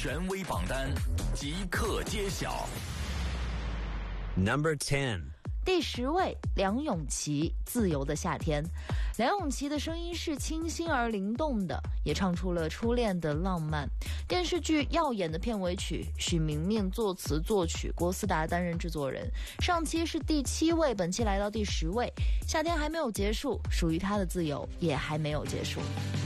权威榜单即刻揭晓。 Number 10。 第10位，梁咏琪，《自由的夏天》。梁咏琪的声音是清新而灵动的，也唱出了初恋的浪漫。电视剧《耀眼》的片尾曲，许明命作词作曲，郭思达担任制作人。上期是第7位，本期来到第10位。夏天还没有结束，属于他的自由也还没有结束。